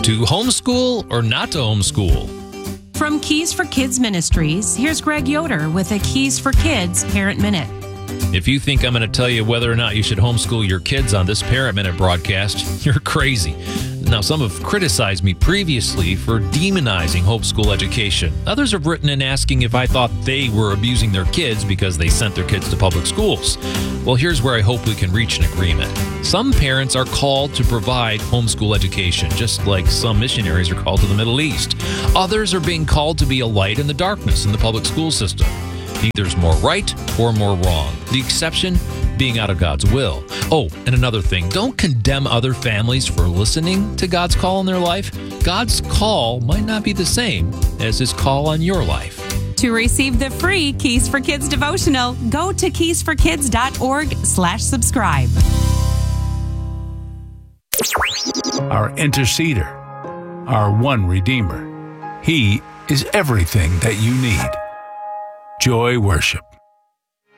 To homeschool or not to homeschool? From Keys for Kids Ministries, here's Greg Yoder with a Keys for Kids Parent Minute. If you think I'm going to tell you whether or not you should homeschool your kids on this Parent Minute broadcast, you're crazy. Now, some have criticized me previously for demonizing homeschool education. Others have written in asking if I thought they were abusing their kids because they sent their kids to public schools. Well, here's where I hope we can reach an agreement. Some parents are called to provide homeschool education, just like some missionaries are called to the Middle East. Others are being called to be a light in the darkness in the public school system. Neither's more right or more wrong. The exception being out of God's will. Oh, and another thing, don't condemn other families for listening to God's call in their life. God's call might not be the same as his call on your life. To receive the free Keys for Kids devotional, go to keysforkids.org/subscribe. Our interceder, our one Redeemer. He is everything that you need. Joy Worship.